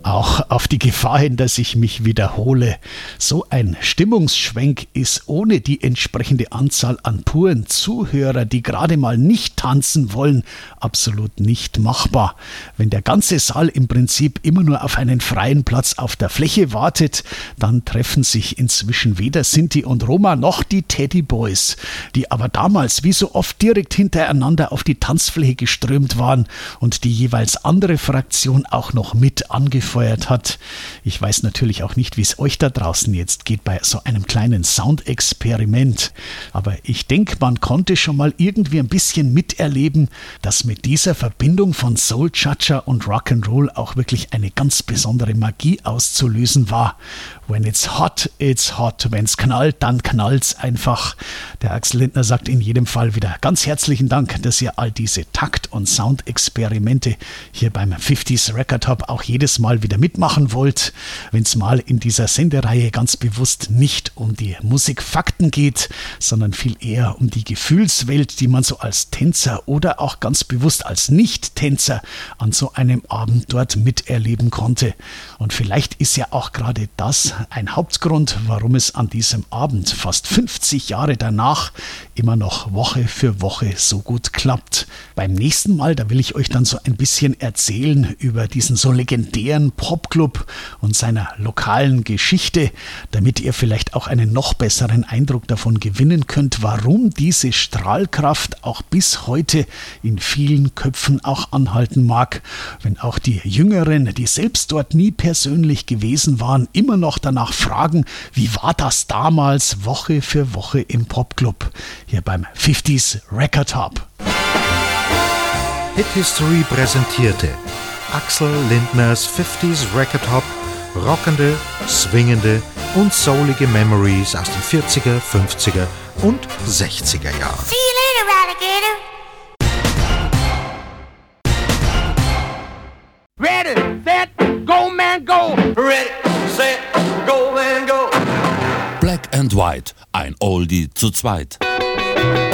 Auch auf die Gefahr hin, dass ich mich wiederhole. So ein Stimmungsschwenk ist ohne die entsprechende Anzahl an puren Zuhörer, die gerade mal nicht tanzen wollen, absolut nicht machbar. Wenn der ganze Saal im Prinzip immer nur auf einen freien Platz auf der Fläche wartet, dann treffen sich inzwischen weder Sinti und Roma noch die Teddy Boys, die aber damals wie so oft direkt hintereinander auf die Tanzfläche geströmt waren und die jeweils andere Fraktion auch noch mit angefeuert hat. Ich weiß natürlich auch nicht, wie es euch da draußen jetzt geht bei so einem kleinen Soundexperiment. Aber ich denke, man konnte schon mal irgendwie ein bisschen miterleben, dass mit dieser Verbindung von Soul, Cha-Cha und Rock'n'Roll auch wirklich eine ganz besondere Magie auszulösen war. When it's hot, it's hot. Wenn's knallt, dann knallt's einfach. Der Axel Lindner sagt in jedem Fall wieder ganz herzlichen Dank, dass ihr all diese Takt- und Soundexperimente hier beim 50s Record Hop auch jedes Mal wieder mitmachen wollt. Wenn's mal in dieser Sendereihe ganz bewusst nicht um die Musikfakten geht, sondern viel eher um die Gefühlswelt, die man so als Tänzer oder auch ganz bewusst als Nicht-Tänzer an so einem Abend dort miterleben konnte. Und vielleicht ist ja auch gerade das ein Hauptgrund, warum es an diesem Abend, fast 50 Jahre danach, immer noch Woche für Woche so gut klappt. Beim nächsten Mal, da will ich euch dann so ein bisschen erzählen über diesen so legendären Popclub und seiner lokalen Geschichte, damit ihr vielleicht auch einen noch besseren Eindruck davon gewinnen könnt, warum diese Strahlkraft auch bis heute in vielen Köpfen auch anhalten mag, wenn auch die Jüngeren, die selbst dort nie persönlich gewesen waren, immer noch danach fragen, wie war das damals Woche für Woche im Popclub, hier beim 50s Record Hop. Hit History präsentierte Axel Lindners 50s Record Hop, rockende, swingende und soulige Memories aus den 40er, 50er und 60er Jahren. See you later, Alligator. Ready, set, go, man, go. Ready, set, go and go. Black and White, ein Oldie zu zweit.